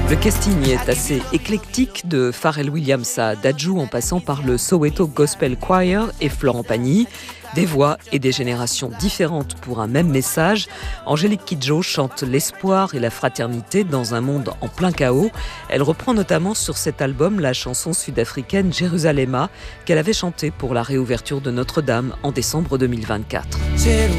Le casting est assez éclectique, de Pharrell Williams à Dadju en passant par le Soweto Gospel Choir et Florent Pagny. Des voix et des générations différentes pour un même message. Angélique Kidjo chante l'espoir et la fraternité dans un monde en plein chaos. Elle reprend notamment sur cet album la chanson sud-africaine Jérusalema qu'elle avait chantée pour la réouverture de Notre-Dame en décembre 2024.